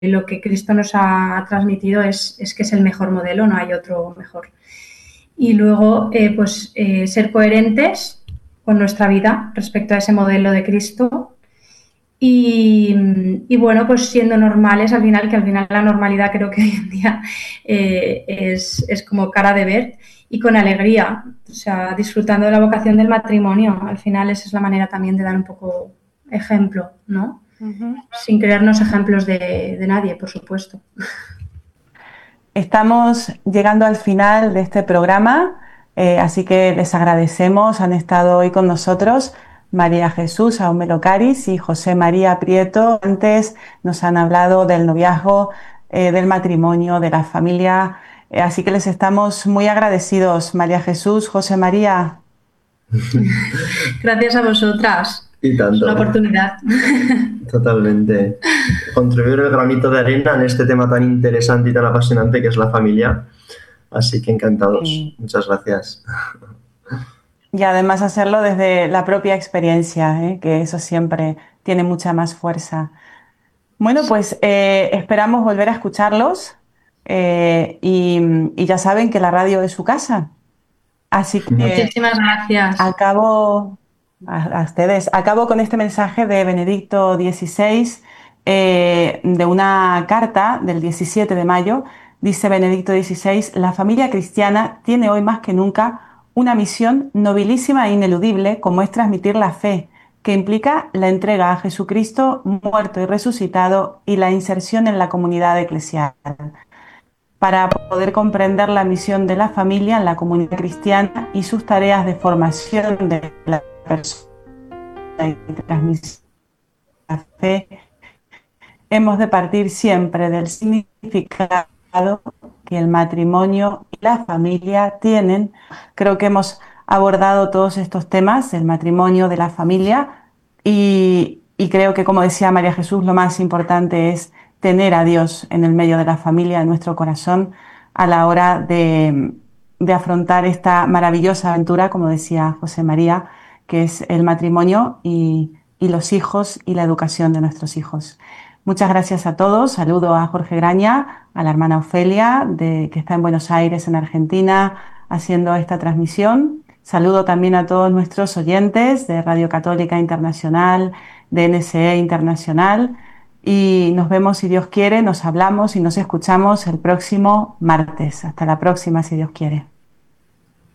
lo que Cristo nos ha transmitido es que es el mejor modelo, no hay otro mejor. Y luego, ser coherentes con nuestra vida respecto a ese modelo de Cristo y bueno, pues siendo normales al final, que al final la normalidad creo que hoy en día es como cara de ver, y con alegría, o sea, disfrutando de la vocación del matrimonio. Al final esa es la manera también de dar un poco ejemplo, ¿no? Sin creernos ejemplos de nadie, por supuesto. Estamos llegando al final de este programa, así que les agradecemos. Han estado hoy con nosotros María Jesús Aumelo Caris y José María Prieto. Antes nos han hablado del noviazgo, del matrimonio, de la familia. Así que les estamos muy agradecidos, María Jesús, José María. Gracias a vosotras. Y tanto. Es una oportunidad. Totalmente. Contribuir el granito de arena en este tema tan interesante y tan apasionante que es la familia. Así que encantados. Sí. Muchas gracias. Y además hacerlo desde la propia experiencia, que eso siempre tiene mucha más fuerza. Bueno, pues esperamos volver a escucharlos y ya saben que la radio es su casa. Así que muchísimas gracias. Acabo con este mensaje de Benedicto XVI, de una carta del 17 de mayo. Dice Benedicto XVI: la familia cristiana tiene hoy más que nunca una misión nobilísima e ineludible, como es transmitir la fe, que implica la entrega a Jesucristo muerto y resucitado y la inserción en la comunidad eclesial. Para poder comprender la misión de la familia en la comunidad cristiana y sus tareas de formación de la persona y transmisión de la fe, hemos de partir siempre del significado que el matrimonio y la familia tienen. Creo que hemos abordado todos estos temas, el matrimonio, de la familia, y creo que, como decía María Jesús, lo más importante es tener a Dios en el medio de la familia, en nuestro corazón, a la hora de afrontar esta maravillosa aventura, como decía José María, que es el matrimonio y los hijos y la educación de nuestros hijos. Muchas gracias a todos. Saludo a Jorge Graña, a la hermana Ofelia, que está en Buenos Aires, en Argentina, haciendo esta transmisión. Saludo también a todos nuestros oyentes de Radio Católica Internacional, de NSE Internacional. Y nos vemos, si Dios quiere, nos hablamos y nos escuchamos el próximo martes. Hasta la próxima, si Dios quiere.